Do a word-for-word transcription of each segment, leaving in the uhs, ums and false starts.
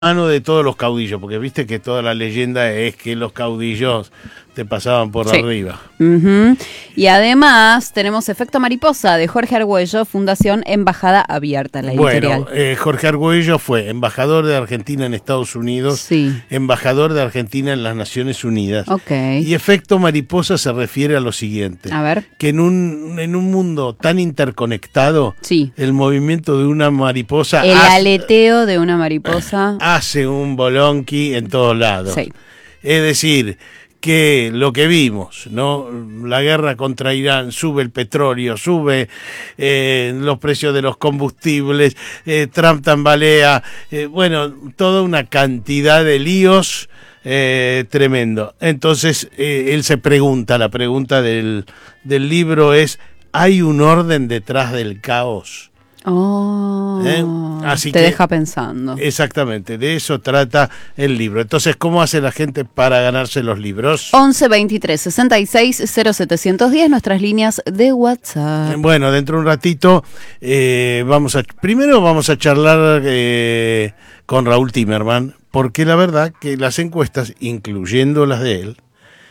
mano de todos los caudillos, porque viste que toda la leyenda es que los caudillos te pasaban por sí. arriba. Uh-huh. Y además tenemos Efecto Mariposa de Jorge Argüello, Fundación Embajada Abierta, la editorial. Bueno, eh, Jorge Argüello fue embajador de Argentina en Estados Unidos, sí. embajador de Argentina en las Naciones Unidas. Okay. Y Efecto Mariposa se refiere a lo siguiente. A ver. Que en un, en un mundo tan interconectado, sí. el movimiento de una mariposa... El hace, aleteo de una mariposa... hace un bolonqui en todos lados. Sí. Es decir... que lo que vimos, ¿no? La guerra contra Irán, sube el petróleo, sube eh, los precios de los combustibles, eh, Trump tambalea, eh, bueno, toda una cantidad de líos eh, tremendo. Entonces, eh, él se pregunta, la pregunta del, del libro es, ¿hay un orden detrás del caos? Oh, ¿Eh? Así te que, deja pensando. Exactamente, de eso trata el libro. Entonces, ¿cómo hace la gente para ganarse los libros? once veintitrés sesenta y seis cero setecientos diez, nuestras líneas de WhatsApp. Bueno, dentro de un ratito eh, vamos a primero vamos a charlar eh, con Raúl Timerman, porque la verdad que las encuestas, incluyendo las de él,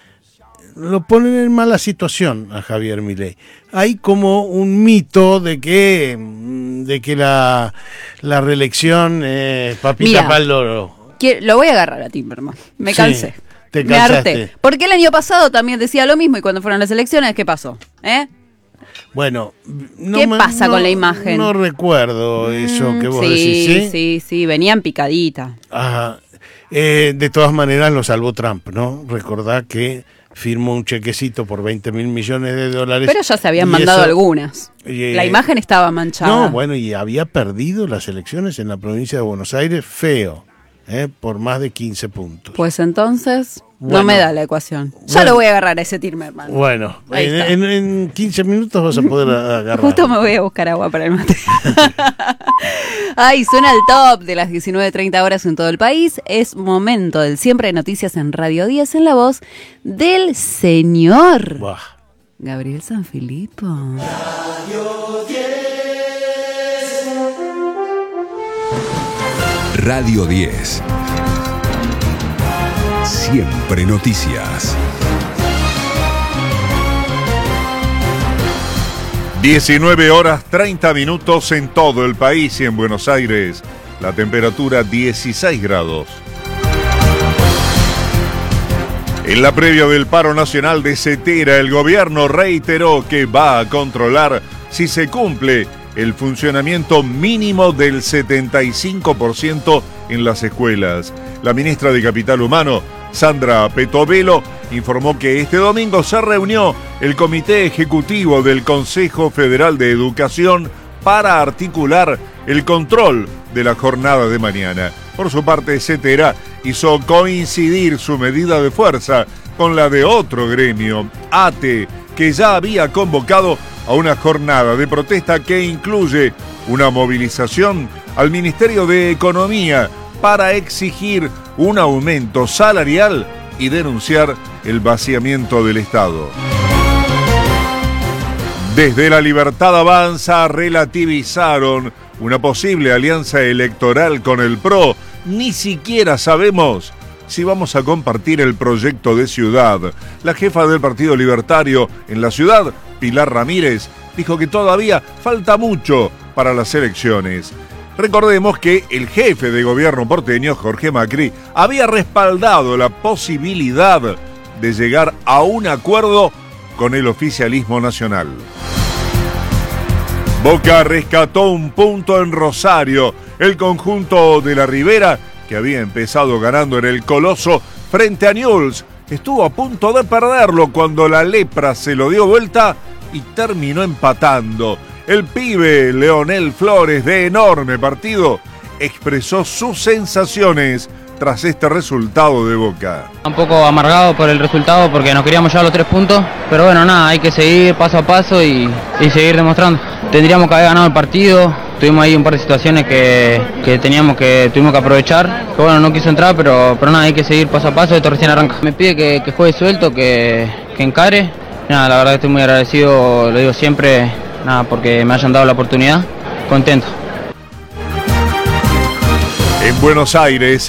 lo ponen en mala situación a Javier Milei. Hay como un mito de que de que la, la reelección es papita pa'l loro. Lo voy a agarrar a Timerman. Me cansé. Sí, te me harté. Porque el año pasado también decía lo mismo y cuando fueron las elecciones, ¿qué pasó? ¿Eh? Bueno, no ¿qué me, pasa no, con la imagen? No recuerdo eso que vos sí, decís, ¿sí? Sí, sí, venían picadita. Ajá. Eh, de todas maneras lo salvó Trump, ¿no? Recordá que firmó un chequecito por veinte mil millones de dólares. Pero ya se habían mandado eso, algunas. Eh, la imagen estaba manchada. No, bueno, y había perdido las elecciones en la provincia de Buenos Aires feo, eh, por más de quince puntos. Pues entonces, bueno, no me da la ecuación. Ya bueno, lo voy a agarrar a ese Timerman. Bueno, en, en, en quince minutos vas a poder agarrar. Justo me voy a buscar agua para el mate. Ay, suena el top de las diecinueve treinta horas en todo el país. Es momento del Siempre de Noticias en Radio diez en la voz del señor Buah. Gabriel Sanfilippo. Radio diez. Radio diez. Siempre Noticias. diecinueve horas treinta minutos en todo el país y en Buenos Aires. La temperatura dieciséis grados. En la previa del paro nacional de Cetera, el gobierno reiteró que va a controlar si se cumple el funcionamiento mínimo del setenta y cinco por ciento en las escuelas. La ministra de Capital Humano, Sandra Petovelo, informó que este domingo se reunió el Comité Ejecutivo del Consejo Federal de Educación para articular el control de la jornada de mañana. Por su parte, Cetera hizo coincidir su medida de fuerza con la de otro gremio, ATE, que ya había convocado a una jornada de protesta que incluye una movilización al Ministerio de Economía para exigir un aumento salarial y denunciar el vaciamiento del Estado. Desde La Libertad Avanza relativizaron una posible alianza electoral con el P R O. Ni siquiera sabemos si vamos a compartir el proyecto de ciudad. La jefa del Partido Libertario en la ciudad, Pilar Ramírez, dijo que todavía falta mucho para las elecciones. Recordemos que el jefe de gobierno porteño, Jorge Macri, había respaldado la posibilidad de llegar a un acuerdo con el oficialismo nacional. Boca rescató un punto en Rosario. El conjunto de la Ribera, que había empezado ganando en el Coloso frente a Newell's, estuvo a punto de perderlo cuando la lepra se lo dio vuelta y terminó empatando. El pibe Leonel Flores, de enorme partido, expresó sus sensaciones tras este resultado de Boca. Un poco amargado por el resultado porque nos queríamos llevar los tres puntos, pero bueno, nada, hay que seguir paso a paso y, y seguir demostrando. Tendríamos que haber ganado el partido, tuvimos ahí un par de situaciones que, que, teníamos que tuvimos que aprovechar, que bueno, no quiso entrar, pero, pero nada, hay que seguir paso a paso, esto recién arranca. Me pide que, que juegue suelto, que, que encare, nada, la verdad que estoy muy agradecido, lo digo siempre, nada, porque me hayan dado la oportunidad, contento. En Buenos Aires,